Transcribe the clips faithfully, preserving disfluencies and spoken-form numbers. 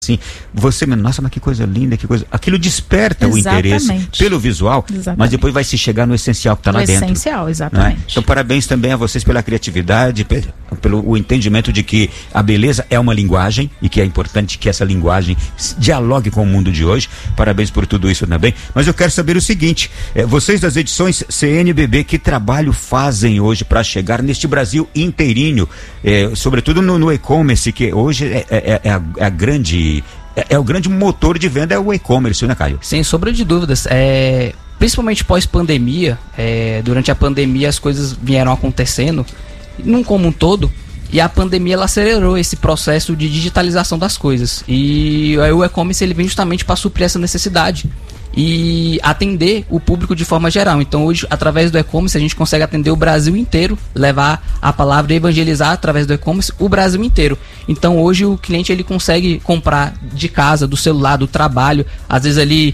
Assim, você, nossa, mas que coisa linda, que coisa. Aquilo desperta exatamente. O interesse pelo visual, exatamente. Mas depois vai se chegar no essencial que está lá dentro. Essencial, exatamente. É? Então, parabéns também a vocês pela criatividade, pelo o entendimento de que a beleza é uma linguagem e que é importante que essa linguagem dialogue com o mundo de hoje. Parabéns por tudo isso também. Mas eu quero saber o seguinte: é, vocês das edições C N B B, que trabalho fazem hoje para chegar neste Brasil inteirinho, é, sobretudo no, no e-commerce, que hoje é, é, é, a, é a grande. É, é o grande motor de venda, é o e-commerce, né, Caio? Sem sombra de dúvidas. É, principalmente pós-pandemia, é, durante a pandemia as coisas vieram acontecendo, num como um todo, e a pandemia ela acelerou esse processo de digitalização das coisas. E aí o e-commerce ele vem justamente para suprir essa necessidade e atender o público de forma geral. Então hoje, através do e-commerce, a gente consegue atender o Brasil inteiro, levar a palavra e evangelizar através do e-commerce o Brasil inteiro. Então hoje o cliente ele consegue comprar de casa, do celular, do trabalho, às vezes ali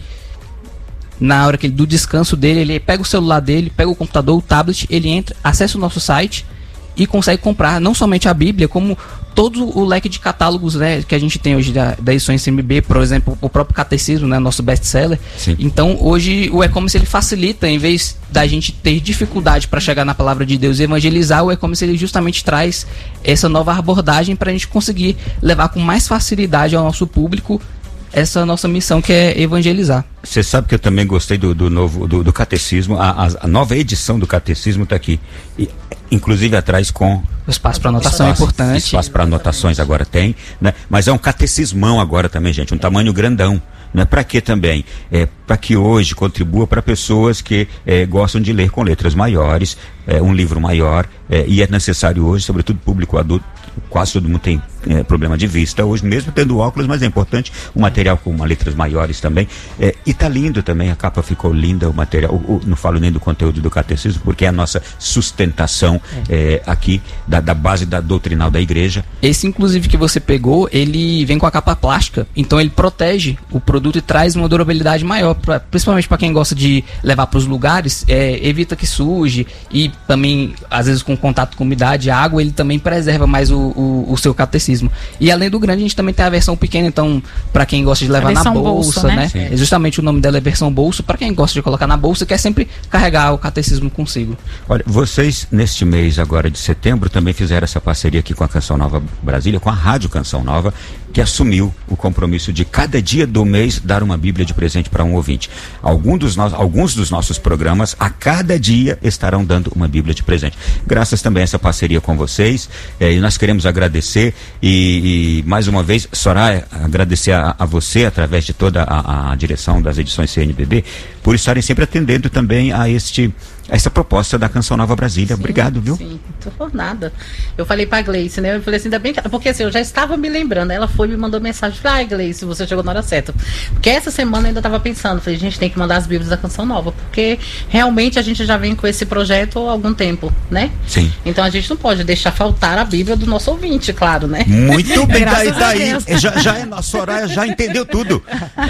na hora que ele, do descanso dele, ele pega o celular dele, pega o computador, o tablet, ele entra, acessa o nosso site e consegue comprar não somente a Bíblia, como todo o leque de catálogos, né, que a gente tem hoje da, da edição C N B B, por exemplo, o próprio Catecismo, né, nosso best-seller. Sim. Então, hoje, o e-commerce ele facilita, em vez da gente ter dificuldade para chegar na palavra de Deus e evangelizar, o e-commerce ele justamente traz essa nova abordagem para a gente conseguir levar com mais facilidade ao nosso público essa nossa missão, que é evangelizar. Você sabe que eu também gostei do, do novo do, do Catecismo. A, a, a nova edição do Catecismo está aqui, e, inclusive atrás com o espaço para anotação espaço, é importante. Espaço para anotações agora tem, né? Mas é um catecismão agora também, gente, um tamanho grandão. Né? Para que também? É, para que hoje contribua para pessoas que é, gostam de ler com letras maiores, é, um livro maior, é, e é necessário hoje, sobretudo público adulto, quase todo mundo tem é, problema de vista hoje, mesmo tendo óculos, mas é importante o material com letras maiores também, é, e tá lindo também, a capa ficou linda, o material, o, o, não falo nem do conteúdo do catecismo, porque é a nossa sustentação é, aqui da, da base da doutrinal da igreja. Esse inclusive que você pegou, ele vem com a capa plástica, então ele protege o produto e traz uma durabilidade maior, pra, principalmente para quem gosta de levar para os lugares, é, evita que suje, e também às vezes com contato com umidade, água, ele também preserva mais o O, o seu catecismo. E além do grande, a gente também tem a versão pequena, então, para quem gosta de levar na bolsa, bolso, né? né? Justamente o nome dela é versão bolso, para quem gosta de colocar na bolsa e quer sempre carregar o catecismo consigo. Olha, vocês, neste mês agora de setembro, também fizeram essa parceria aqui com a Canção Nova Brasília, com a Rádio Canção Nova, que assumiu o compromisso de cada dia do mês dar uma Bíblia de presente para um ouvinte. Algum dos no... Alguns dos nossos programas, a cada dia, estarão dando uma Bíblia de presente. Graças também a essa parceria com vocês, eh, e nós queremos agradecer e, e mais uma vez, Soraya, agradecer a, a você, através de toda a, a direção das edições C N B B, por estarem sempre atendendo também a este essa proposta da Canção Nova Brasília. Sim, obrigado, viu? Sim, não por nada. Eu falei pra Gleice, né? Eu falei assim, ainda bem que... Porque assim, eu já estava me lembrando. Ela foi e me mandou mensagem. Falei, ai, Gleice, você chegou na hora certa. Porque essa semana eu ainda estava pensando. Falei, a gente tem que mandar as Bíblias da Canção Nova. Porque realmente a gente já vem com esse projeto há algum tempo, né? Sim. Então a gente não pode deixar faltar a Bíblia do nosso ouvinte, claro, né? Muito bem, daí, daí. Já, já é, a Soraya já entendeu tudo.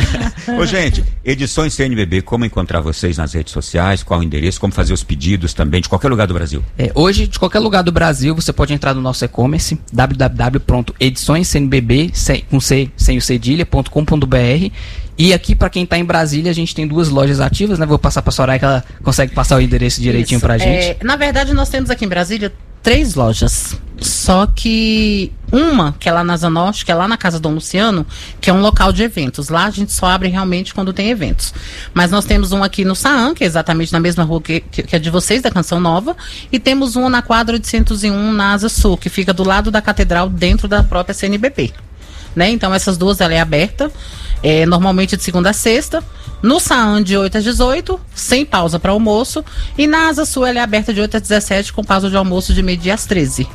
Ô, gente, edições C N B B, como encontrar vocês nas redes sociais, qual o endereço, como fazer os pedidos também, de qualquer lugar do Brasil? É, hoje, de qualquer lugar do Brasil, você pode entrar no nosso e-commerce, w w w ponto edições c n b b, sem, com C, sem o cedilha, ponto com ponto b r. E aqui, para quem está em Brasília, a gente tem duas lojas ativas, né? Vou passar para a Soraya, que ela consegue passar o endereço direitinho para a gente. É, na verdade, nós temos aqui em Brasília três lojas. Só que uma, que é lá na Asa Norte, que é lá na Casa Dom Luciano, que é um local de eventos. Lá a gente só abre realmente quando tem eventos. Mas nós temos um aqui no Saam, que é exatamente na mesma rua que, que, que é de vocês, da Canção Nova. E temos um na quadra oitocentos e um, na Asa Sul, que fica do lado da Catedral, dentro da própria C N B B. Né? Então essas duas, ela é aberta, é, normalmente de segunda a sexta. No Saam de oito às dezoito, sem pausa para almoço. E na Asa Sul ela é aberta de oito às dezessete, com pausa de almoço de meio-dia às treze.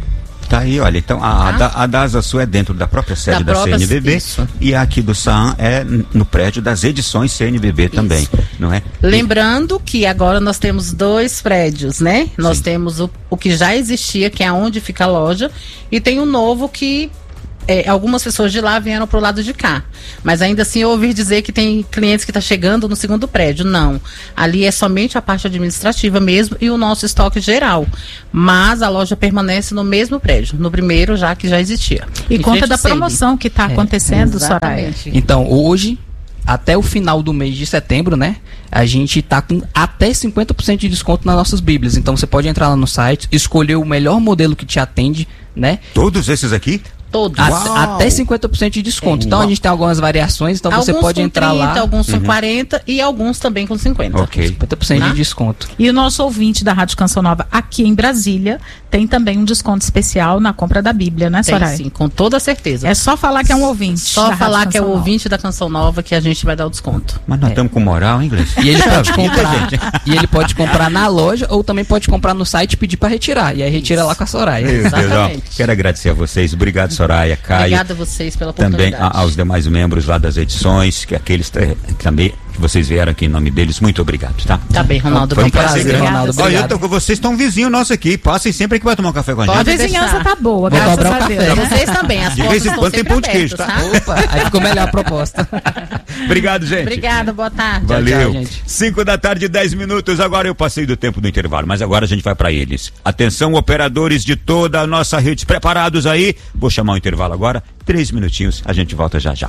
Tá aí, olha, então a, a, da, a da Asa Sul é dentro da própria sede da, da própria, C N B B, isso. E a aqui do Saam é no prédio das edições C N B B também, isso. Não é? Lembrando que agora nós temos dois prédios, né? Nós Sim. temos o, o que já existia, que é onde fica a loja, e tem o novo que é, algumas pessoas de lá vieram pro lado de cá. Mas ainda assim eu ouvi dizer que tem clientes que estão tá chegando no segundo prédio. Não. Ali é somente a parte administrativa mesmo e o nosso estoque geral. Mas a loja permanece no mesmo prédio, no primeiro já que já existia. E conta da promoção que está É, acontecendo, Soraya. Então, hoje, até o final do mês de setembro, né? A gente tá com até cinquenta por cento de desconto nas nossas bíblias. Então você pode entrar lá no site, escolher o melhor modelo que te atende, né? Todos esses aqui? Todos. A, até cinquenta por cento de desconto. É, então uau. A gente tem algumas variações, então alguns você pode com entrar trinta, lá. Alguns com uhum. quarenta e alguns também com cinquenta. Ok. cinquenta por cento ah. de desconto. E o nosso ouvinte da Rádio Canção Nova aqui em Brasília tem também um desconto especial na compra da Bíblia, né, Soraya? Tem, sim, com toda certeza. É só falar que é um ouvinte. Só falar que é o ouvinte da Canção Nova que a gente vai dar o desconto. Mas nós estamos é. com moral, hein, Gleice? E ele pode comprar. E ele pode comprar na loja ou também pode comprar no site e pedir para retirar. E aí retira Isso. lá com a Soraya. Meu Deus, ó, quero agradecer a vocês. Obrigado, Soraya, Caio. Obrigada a vocês pela oportunidade. Também a, aos demais membros lá das edições, que aqueles que também que vocês vieram aqui em nome deles, muito obrigado, tá? Tá bem, Ronaldo. Foi um prazer, prazer Ronaldo. Olha, eu tô com vocês, estão um vizinho nosso aqui. Passem sempre que vai tomar um café com a gente. A vizinhança tá boa, Vou graças cobrar a o Deus. café. Né? Vocês também, as de vez em quando tem pão de queijo, tá? Opa, aí ficou melhor a proposta. Obrigado, gente. Obrigada, boa tarde. Valeu. Tchau, tchau, gente. cinco da tarde, dez minutos. Agora eu passei do tempo do intervalo, mas agora a gente vai para eles. Atenção, operadores de toda a nossa rede, preparados aí? Vou chamar o intervalo agora. Três minutinhos, a gente volta já já.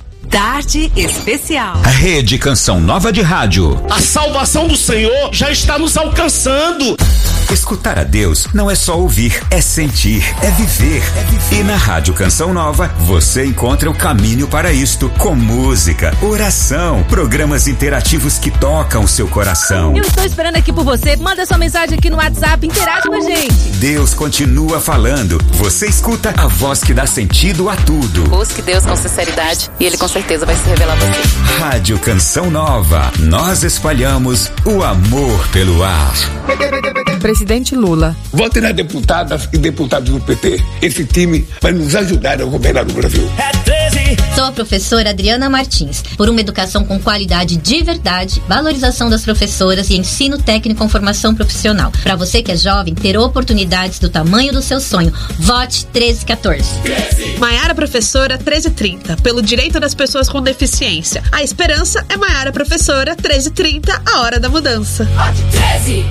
Tarde Especial. A Rede Canção Nova de Rádio. A salvação do Senhor já está nos alcançando. Escutar a Deus não é só ouvir, é sentir, é viver, é viver. E na Rádio Canção Nova, você encontra o caminho para isto, com música, oração, programas interativos que tocam o seu coração. Eu estou esperando aqui por você. Manda sua mensagem aqui no WhatsApp, interage com a gente. Deus continua falando. Você escuta a voz que dá sentido a tudo. Busque Deus com sinceridade e Ele com certeza vai se revelar a você. Rádio Canção Nova. Nós espalhamos o amor pelo ar. Presidente Lula. Vote nas deputadas e deputados do P T. Esse time vai nos ajudar a governar o Brasil. É treze. Sou a professora Adriana Martins. Por uma educação com qualidade de verdade, valorização das professoras e ensino técnico com formação profissional. Para você que é jovem, ter oportunidades do tamanho do seu sonho. Vote treze quatorze. Maiara Professora treze trinta. Pelo direito das pessoas com deficiência. A esperança é Maiara Professora treze trinta, a hora da mudança. Vote treze.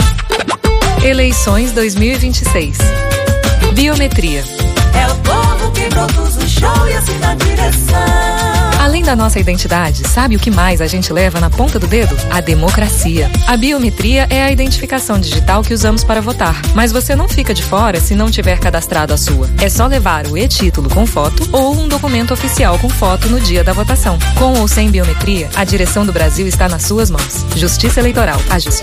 Eleições dois mil e vinte e seis. Biometria. É o povo que produz o show e assina a direção. Além da nossa identidade, sabe o que mais a gente leva na ponta do dedo? A democracia. A biometria é a identificação digital que usamos para votar. Mas você não fica de fora se não tiver cadastrado a sua. É só levar o e-título com foto ou um documento oficial com foto no dia da votação. Com ou sem biometria, a direção do Brasil está nas suas mãos. Justiça Eleitoral. A justiça